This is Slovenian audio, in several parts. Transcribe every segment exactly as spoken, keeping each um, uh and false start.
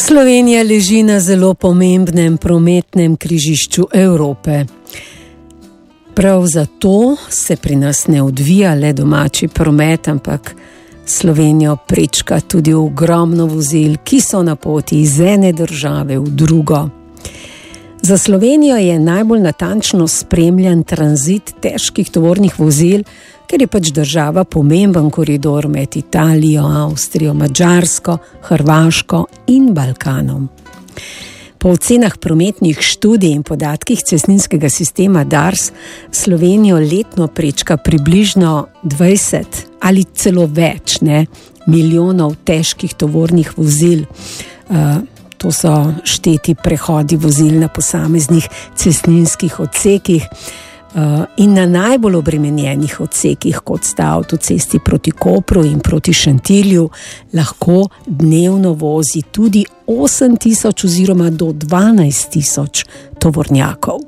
Slovenija leži na zelo pomembnem prometnem križišču Evrope. Prav zato se pri nas ne odvija le domači promet, ampak Slovenijo prečka tudi ogromno vozil, ki so na poti iz ene države v drugo. Za Slovenijo je najbolj natančno spremljan tranzit težkih tovornih vozil, ker je pač država pomemben koridor med Italijo, Avstrijo, Madžarsko, Hrvaško in Balkanom. Po ocenah prometnih študij in podatkih cestninskega sistema Dars Slovenijo letno prečka približno dvajset ali celo več ne, milijonov težkih tovornih vozil. Uh, to so šteti prehodi vozil na posameznih cestninskih odsekih. Uh, in na najbolj obremenjenih odsekih, kot sta avtocesti proti Kopru in proti Šentilju, lahko dnevno vozi tudi osem tisoč oziroma do dvanajst tisoč tovornjakov.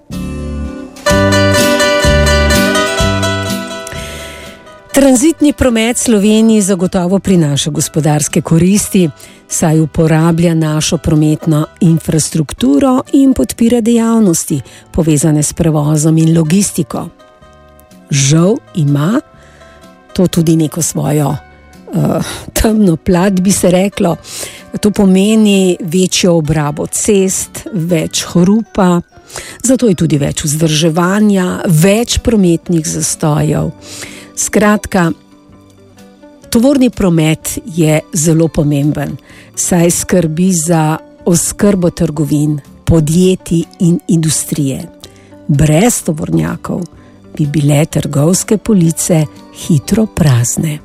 Tranzitni promet Sloveniji zagotovo prinaša gospodarske koristi, saj uporablja našo prometno infrastrukturo in podpira dejavnosti, povezane s prevozom in logistiko. Žal ima to tudi neko svojo uh, temno plat, bi se reklo. To pomeni večjo obrabo cest, več hrupa, zato je tudi več vzdrževanja, več prometnih zastojev. Skratka, tovorni promet je zelo pomemben, saj skrbi za oskrbo trgovin, podjetij in industrije. Brez tovornjakov bi bile trgovske police hitro prazne.